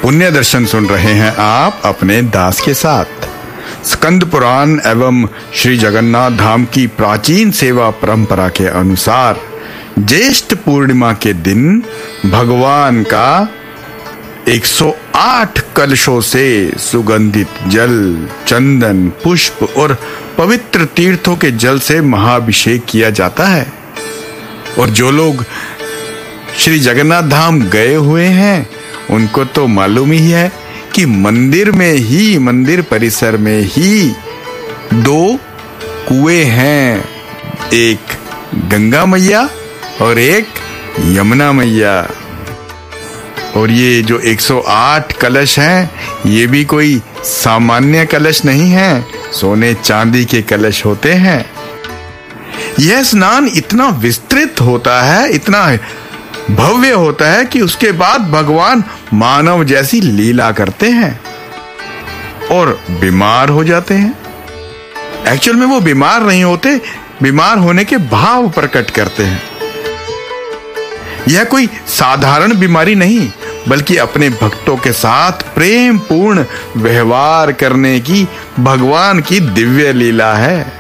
पुण्य दर्शन सुन रहे हैं आप अपने दास के साथ। स्कंद पुराण एवं श्री जगन्नाथ धाम की प्राचीन सेवा परंपरा के अनुसार ज्येष्ठ पूर्णिमा के दिन भगवान का 108 कलशों से सुगंधित जल, चंदन, पुष्प और पवित्र तीर्थों के जल से महाभिषेक किया जाता है। और जो लोग श्री जगन्नाथ धाम गए हुए हैं उनको तो मालूम ही है कि मंदिर परिसर में ही 2 कुएं हैं, एक गंगा मैया और एक यमुना मैया। और ये जो 108 कलश हैं ये भी कोई सामान्य कलश नहीं है, सोने चांदी के कलश होते हैं। यह स्नान इतना विस्तृत होता है, इतना भव्य होता है कि उसके बाद भगवान मानव जैसी लीला करते हैं और बीमार हो जाते हैं। एक्चुअल में वो बीमार नहीं होते, बीमार होने के भाव प्रकट करते हैं। यह कोई साधारण बीमारी नहीं बल्कि अपने भक्तों के साथ प्रेम पूर्ण व्यवहार करने की भगवान की दिव्य लीला है।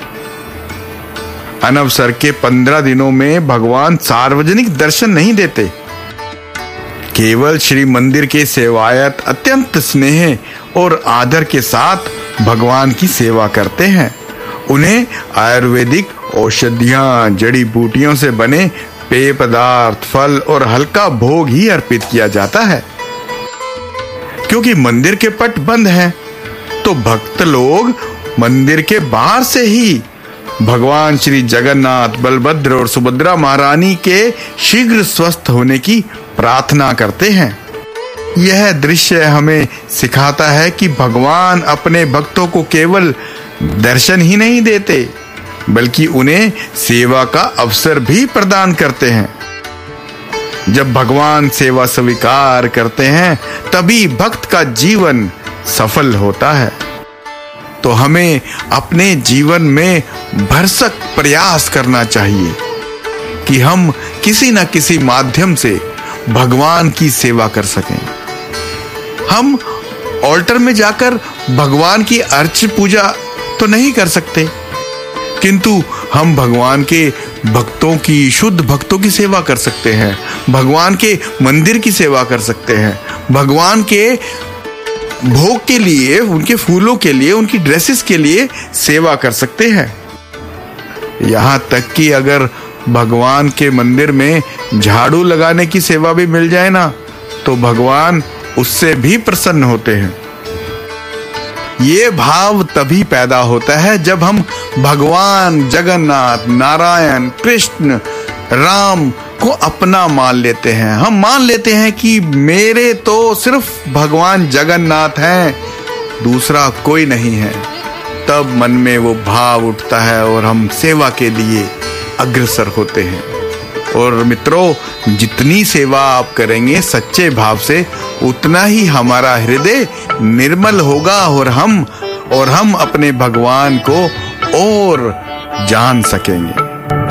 अनवसर के 15 दिनों में भगवान सार्वजनिक दर्शन नहीं देते, केवल श्री मंदिर के सेवायत अत्यंत स्नेह और आदर के साथ भगवान की सेवा करते हैं। उन्हें आयुर्वेदिक औषधियां, जड़ी बूटियों से बने पेय पदार्थ, फल और हल्का भोग ही अर्पित किया जाता है। क्योंकि मंदिर के पट बंद हैं, तो भक्त लोग मंदिर के बाहर से ही भगवान श्री जगन्नाथ, बलभद्र और सुभद्रा महारानी के शीघ्र स्वस्थ होने की प्रार्थना करते हैं। यह दृश्य हमें सिखाता है कि भगवान अपने भक्तों को केवल दर्शन ही नहीं देते बल्कि उन्हें सेवा का अवसर भी प्रदान करते हैं। जब भगवान सेवा स्वीकार करते हैं तभी भक्त का जीवन सफल होता है। तो हमें अपने जीवन में भरसक प्रयास करना चाहिए कि हम किसी न किसी माध्यम से भगवान की सेवा कर सकें। हम ऑल्टर में जाकर भगवान की अर्च पूजा तो नहीं कर सकते, किंतु हम भगवान के भक्तों की, शुद्ध भक्तों की सेवा कर सकते हैं, भगवान के मंदिर की सेवा कर सकते हैं, भगवान के भोग के लिए, उनके फूलों के लिए, उनकी ड्रेसेस के लिए सेवा कर सकते हैं। यहाँ तक कि अगर भगवान के मंदिर में झाड़ू लगाने की सेवा भी मिल जाए ना तो भगवान उससे भी प्रसन्न होते हैं। ये भाव तभी पैदा होता है जब हम भगवान जगन्नाथ, नारायण, कृष्ण, राम को अपना मान लेते हैं। हम मान लेते हैं कि मेरे तो सिर्फ भगवान जगन्नाथ हैं, दूसरा कोई नहीं है। तब मन में वो भाव उठता है और हम सेवा के लिए अग्रसर होते हैं। और मित्रों, जितनी सेवा आप करेंगे सच्चे भाव से उतना ही हमारा हृदय निर्मल होगा और हम अपने भगवान को और जान सकेंगे।